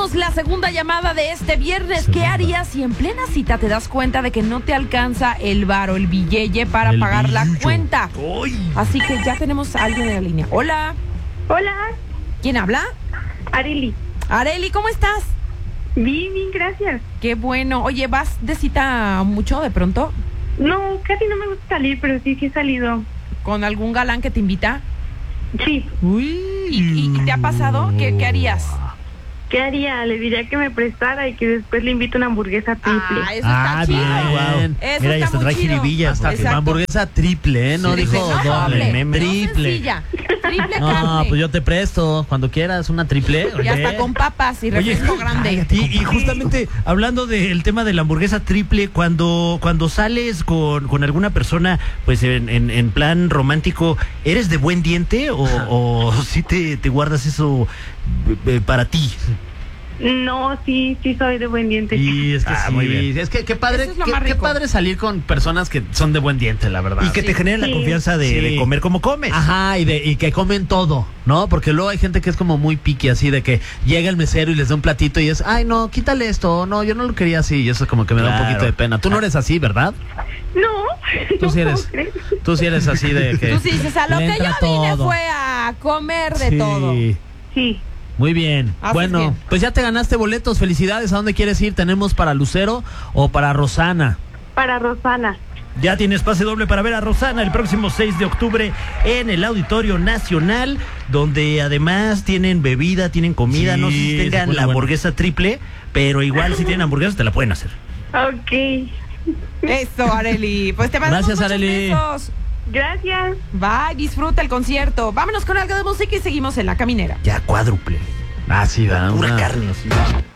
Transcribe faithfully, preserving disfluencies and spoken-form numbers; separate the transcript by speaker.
Speaker 1: tenemos la segunda llamada de este viernes. Segunda. ¿Qué harías si en plena cita te das cuenta de que no te alcanza el varo, el billete para
Speaker 2: el
Speaker 1: pagar
Speaker 2: billullo.
Speaker 1: la cuenta?
Speaker 2: Uy.
Speaker 1: Así que ya tenemos a alguien en la línea. Hola.
Speaker 3: Hola.
Speaker 1: ¿Quién habla?
Speaker 3: Areli.
Speaker 1: Areli, ¿cómo estás?
Speaker 3: Bien, bien, gracias.
Speaker 1: Qué bueno. Oye, ¿vas de cita mucho de pronto?
Speaker 3: No, casi no me gusta salir, pero sí, sí he salido.
Speaker 1: ¿Con algún galán que te invita?
Speaker 3: Sí.
Speaker 1: Uy. ¿Y, y, y te ha pasado? ¿Qué, qué harías?
Speaker 3: ¿Qué haría? Le diría que me prestara y que después le invito una hamburguesa triple.
Speaker 1: Ah, eso
Speaker 2: Ah,
Speaker 1: está chido.
Speaker 2: bien, wow.
Speaker 1: Eso
Speaker 2: Mira,
Speaker 1: está
Speaker 2: ya hasta
Speaker 1: muy
Speaker 2: trae
Speaker 1: chido.
Speaker 2: jiribillas.
Speaker 4: Hasta
Speaker 1: Exacto.
Speaker 4: una hamburguesa triple, ¿eh? No
Speaker 2: Sí,
Speaker 4: dijo
Speaker 1: Dice, no,
Speaker 4: doble,
Speaker 1: doble, no
Speaker 4: triple.
Speaker 1: sencilla. Triple
Speaker 4: No,
Speaker 1: carne.
Speaker 4: pues yo te presto cuando quieras una triple.
Speaker 1: Y hasta
Speaker 4: Oye.
Speaker 1: con papas y refresco grande.
Speaker 2: Y, y justamente hablando del tema de la hamburguesa triple, cuando cuando sales con, con alguna persona, pues en, en, en plan romántico, ¿eres de buen diente o, o sí te, te guardas eso eh, para ti?
Speaker 3: No, sí, sí soy de buen diente.
Speaker 4: Y es que
Speaker 2: Ah,
Speaker 4: sí,
Speaker 2: muy bien.
Speaker 4: es que qué padre,
Speaker 1: Eso es lo
Speaker 4: qué,
Speaker 1: más
Speaker 4: qué
Speaker 1: rico.
Speaker 4: padre salir con personas que son de buen diente, la verdad.
Speaker 2: Y que te generen la
Speaker 3: Sí.
Speaker 2: confianza de,
Speaker 4: Sí.
Speaker 2: de comer como comes.
Speaker 4: Ajá, y de y que comen todo, ¿no? Porque luego hay gente que es como muy piqui, así de que llega el mesero y les da un platito y es, ay, no, quítale esto, no, yo no lo quería así, y eso como que me da un
Speaker 2: Claro.
Speaker 4: poquito de pena. Tú no eres así, ¿verdad?
Speaker 3: No.
Speaker 4: Tú
Speaker 3: no
Speaker 4: sí eres,
Speaker 3: puedo creer.
Speaker 4: tú sí eres así de que
Speaker 1: Tú sí dices, a lo
Speaker 4: le
Speaker 1: que yo
Speaker 4: entra
Speaker 1: vine
Speaker 4: todo.
Speaker 1: fue a comer de
Speaker 4: Sí.
Speaker 1: todo.
Speaker 3: Sí.
Speaker 4: Muy bien.
Speaker 1: Haces
Speaker 4: Bueno,
Speaker 1: bien.
Speaker 4: pues ya te ganaste boletos. Felicidades. ¿A dónde quieres ir? ¿Tenemos para Lucero o para Rosana?
Speaker 3: Para Rosana.
Speaker 2: Ya tienes pase doble para ver a Rosana el próximo seis de octubre en el Auditorio Nacional, donde además tienen bebida, tienen comida.
Speaker 4: Sí,
Speaker 2: No sé si
Speaker 4: se
Speaker 2: tengan
Speaker 4: pone
Speaker 2: la
Speaker 4: bueno.
Speaker 2: hamburguesa triple, pero igual si tienen hamburguesas te la pueden hacer.
Speaker 3: Ok.
Speaker 1: Eso, Areli. Pues te mandamos
Speaker 4: Gracias,
Speaker 1: muchos
Speaker 4: Areli.
Speaker 1: besos.
Speaker 3: Gracias.
Speaker 1: Bye, disfruta el concierto. Vámonos con algo de música y seguimos en La Caminera.
Speaker 2: Ya cuádruple.
Speaker 4: Ah, sí, da
Speaker 2: Pura
Speaker 4: una-
Speaker 2: carne así.